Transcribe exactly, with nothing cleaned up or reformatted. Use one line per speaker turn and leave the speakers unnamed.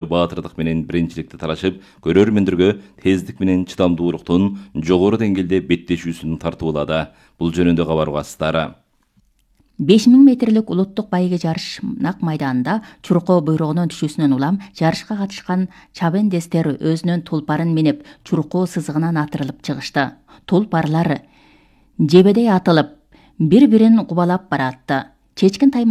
баатырдык менен биринчиликти талашып, көрөрмөндөргө тездик менен чыдамдуулуктун жогору деңгээлде беттешүүсүн тартып алады. Бул жөнүндө кабар угасыздар.
беш миң метрлик улуттук байгы жарыш нак майданында Чуркоо буйругунун түшүүсүнөн улам жарышка катышкан чабендестер өзүнүн тулпарын минип Чуркоо сызыгынан атырылып чыгышты. Тулпарлар жебедей атылып, бири-бирин кубалап баратты. Чечкин